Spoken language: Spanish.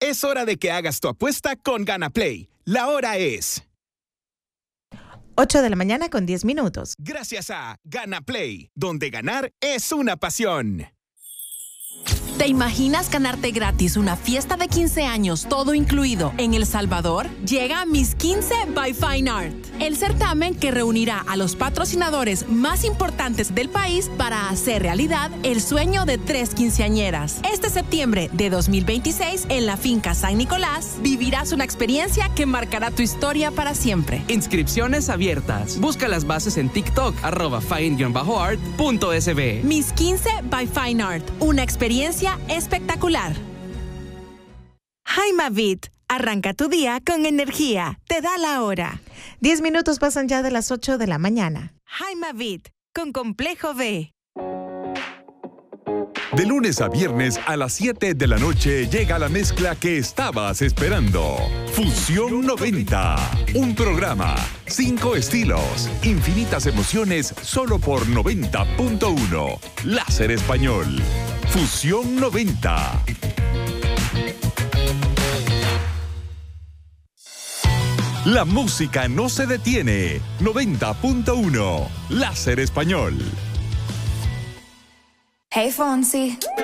Es hora de que hagas tu apuesta con GanaPlay. La hora es 8 de la mañana con 10 minutos. Gracias a GanaPlay, donde ganar es una pasión. ¿Te imaginas ganarte gratis una fiesta de 15 años, todo incluido, en El Salvador? Llega Miss 15 by Fine Art, el certamen que reunirá a los patrocinadores más importantes del país para hacer realidad el sueño de 3 quinceañeras. Este septiembre de 2026, en la finca San Nicolás, vivirás una experiencia que marcará tu historia para siempre. Inscripciones abiertas. Busca las bases en TikTok, @fine_art.sb. Miss 15 by Fine Art, una experiencia espectacular. Jaimavit, arranca tu día con energía. Te da la hora. 10 minutos pasan ya de las 8 de la mañana. Jaimavit, con Complejo B. De lunes a viernes a las 7 de la noche llega la mezcla que estabas esperando. Fusión 90. Un programa, 5 estilos, infinitas emociones solo por 90.1. Láser Español. Fusión 90. La música no se detiene. 90.1. Láser Español. Hey Fonsi,